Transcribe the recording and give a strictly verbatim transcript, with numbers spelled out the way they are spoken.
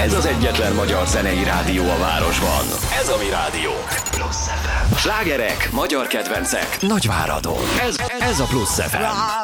Ez az egyetlen magyar zenei rádió a városban. Ez a mi rádió. Plusz ef em. Slágerek, magyar kedvencek, Nagyváradon. Ez, ez a Plusz ef em.